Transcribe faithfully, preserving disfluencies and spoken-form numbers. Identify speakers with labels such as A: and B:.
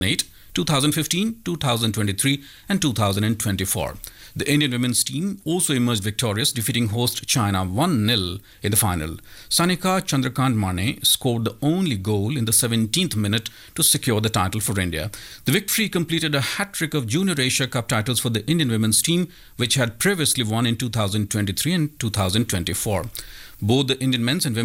A: eight, two thousand fifteen, two thousand twenty-three, and two thousand twenty-four. The Indian women's team also emerged victorious, defeating host China one nil in the final. Sanika Chandrakant Mane scored the only goal in the seventeenth minute to secure the title for India. The victory completed a hat-trick of Junior Asia Cup titles for the Indian women's team, which had previously won in two thousand twenty-three and two thousand twenty-four. Both the Indian men's and women's